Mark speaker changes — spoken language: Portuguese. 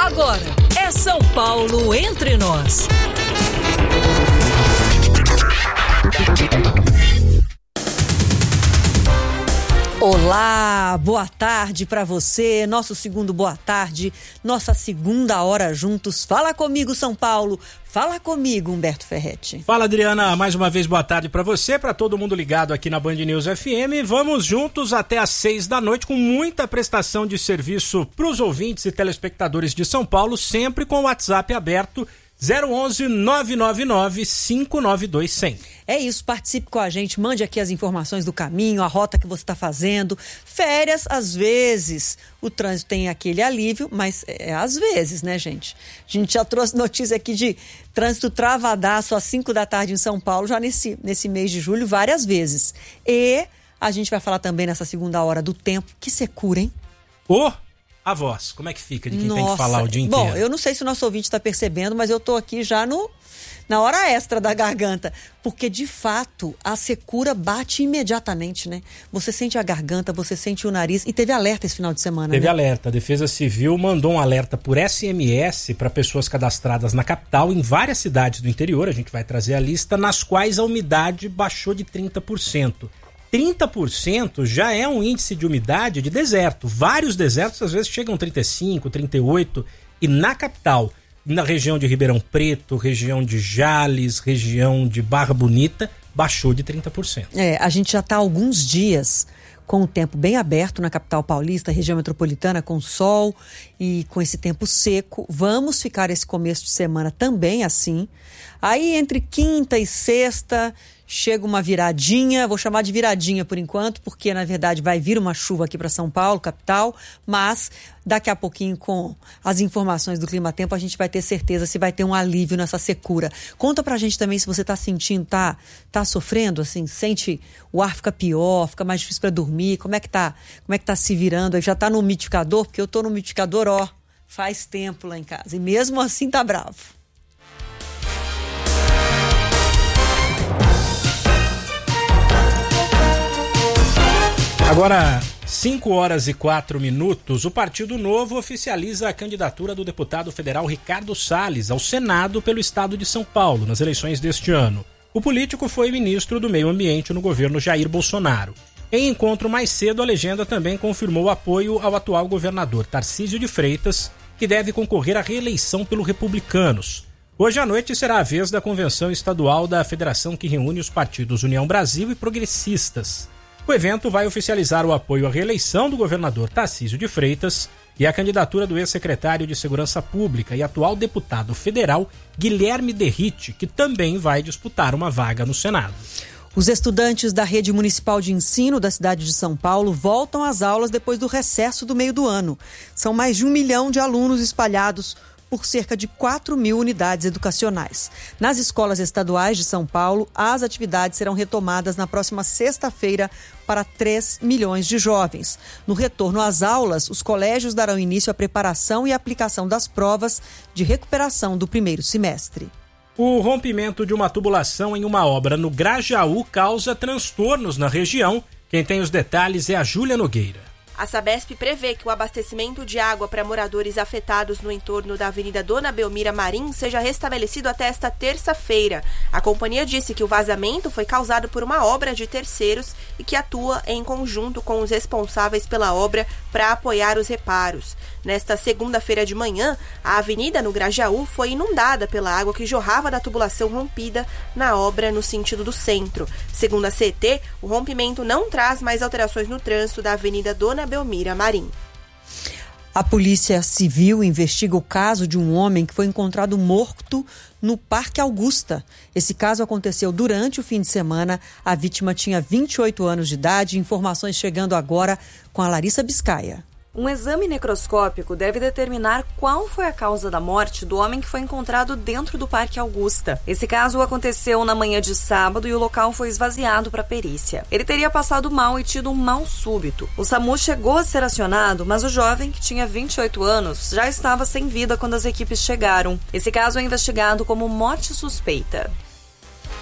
Speaker 1: Agora é São Paulo Entre Nós. Olá, boa tarde para você, nosso segundo boa tarde, nossa segunda hora juntos. Fala comigo, São Paulo, fala comigo, Humberto Ferretti.
Speaker 2: Fala, Adriana, mais uma vez boa tarde para você, para todo mundo ligado aqui na Band News FM. Vamos juntos até às 6 da noite com muita prestação de serviço para os ouvintes e telespectadores de São Paulo, sempre com o WhatsApp aberto 011-999-592-100.
Speaker 1: É isso, participe com a gente, mande aqui as informações do caminho, a rota que você está fazendo. Férias, às vezes, o trânsito tem aquele alívio, mas às vezes, né, gente? A gente já trouxe notícia aqui de trânsito travadaço às 5 da tarde em São Paulo, já nesse mês de julho, várias vezes. E a gente vai falar também nessa segunda hora do tempo, que secura, hein?
Speaker 2: A voz, como é que fica de quem tem que falar o dia inteiro?
Speaker 1: Bom, eu não sei se o nosso ouvinte está percebendo, mas eu tô aqui já na hora extra da garganta, porque de fato a secura bate imediatamente, né? Você sente a garganta, você sente o nariz, e teve alerta esse final de semana,
Speaker 2: Teve
Speaker 1: né?
Speaker 2: alerta, a Defesa Civil mandou um alerta por SMS para pessoas cadastradas na capital, em várias cidades do interior, a gente vai trazer a lista, nas quais a umidade baixou de 30%. 30% já é um índice de umidade de deserto. Vários desertos às vezes chegam a 35%, 38%. E na capital, na região de Ribeirão Preto, região de Jales, região de Barra Bonita, baixou de 30%.
Speaker 1: A gente já está há alguns dias com o tempo bem aberto na capital paulista, região metropolitana, com sol e com esse tempo seco. Vamos ficar esse começo de semana também assim. Aí entre quinta e sexta chega uma viradinha, vou chamar de viradinha por enquanto, porque na verdade vai vir uma chuva aqui para São Paulo, capital, mas daqui a pouquinho com as informações do Clima Tempo a gente vai ter certeza se vai ter um alívio nessa secura. Conta pra gente também se você tá sentindo, tá sofrendo, assim, sente o ar fica pior, fica mais difícil para dormir, como é que tá se virando? Já tá no umidificador? Porque eu tô no umidificador, faz tempo lá em casa e mesmo assim tá bravo.
Speaker 2: Agora, 5h04, o Partido Novo oficializa a candidatura do deputado federal Ricardo Salles ao Senado pelo estado de São Paulo, nas eleições deste ano. O político foi ministro do Meio Ambiente no governo Jair Bolsonaro. Em encontro mais cedo, a legenda também confirmou apoio ao atual governador Tarcísio de Freitas, que deve concorrer à reeleição pelos republicanos. Hoje à noite será a vez da convenção estadual da federação que reúne os partidos União Brasil e Progressistas. O evento vai oficializar o apoio à reeleição do governador Tarcísio de Freitas e a candidatura do ex-secretário de Segurança Pública e atual deputado federal Guilherme Derrite, que também vai disputar uma vaga no Senado.
Speaker 1: Os estudantes da Rede Municipal de Ensino da cidade de São Paulo voltam às aulas depois do recesso do meio do ano. São mais de 1 milhão de alunos espalhados por cerca de 4.000 unidades educacionais. Nas escolas estaduais de São Paulo, as atividades serão retomadas na próxima sexta-feira para 3 milhões de jovens. No retorno às aulas, os colégios darão início à preparação e aplicação das provas de recuperação do primeiro semestre.
Speaker 2: O rompimento de uma tubulação em uma obra no Grajaú causa transtornos na região. Quem tem os detalhes é a Júlia Nogueira.
Speaker 3: A Sabesp prevê que o abastecimento de água para moradores afetados no entorno da Avenida Dona Belmira Marim seja restabelecido até esta terça-feira. A companhia disse que o vazamento foi causado por uma obra de terceiros e que atua em conjunto com os responsáveis pela obra para apoiar os reparos. Nesta segunda-feira de manhã, a avenida no Grajaú foi inundada pela água que jorrava da tubulação rompida na obra no sentido do centro. Segundo a CET, o rompimento não traz mais alterações no trânsito da Avenida Dona Belmira Marim.
Speaker 1: A Polícia Civil investiga o caso de um homem que foi encontrado morto no Parque Augusta. Esse caso aconteceu durante o fim de semana. A vítima tinha 28 anos de idade. Informações chegando agora com a Larissa Biscaia.
Speaker 4: Um exame necroscópico deve determinar qual foi a causa da morte do homem que foi encontrado dentro do Parque Augusta. Esse caso aconteceu na manhã de sábado e o local foi esvaziado para perícia. Ele teria passado mal e tido um mal súbito. O SAMU chegou a ser acionado, mas o jovem, que tinha 28 anos, já estava sem vida quando as equipes chegaram. Esse caso é investigado como morte suspeita.